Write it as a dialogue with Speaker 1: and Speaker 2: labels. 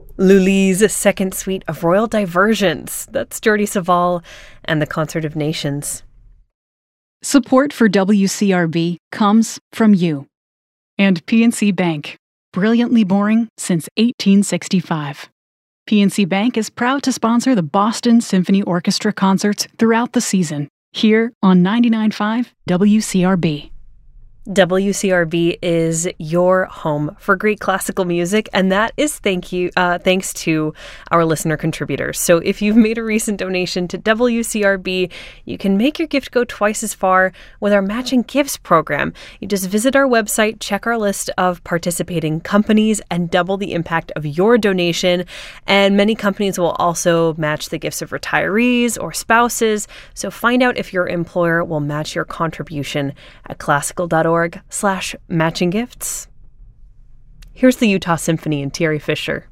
Speaker 1: Lully's second suite of Royal Diversions. That's Jordi Savall and the Concert of Nations.
Speaker 2: Support for WCRB comes from you and PNC Bank, brilliantly boring since 1865. PNC Bank is proud to sponsor the Boston Symphony Orchestra concerts throughout the season, here on 99.5 WCRB.
Speaker 1: WCRB is your home for great classical music, and that is thanks to our listener contributors. So if you've made a recent donation to WCRB, you can make your gift go twice as far with our Matching Gifts program. You just visit our website, check our list of participating companies, and double the impact of your donation. And many companies will also match the gifts of retirees or spouses. So find out if your employer will match your contribution at classical.org/matchinggifts. Here's the Utah Symphony and Thierry Fisher.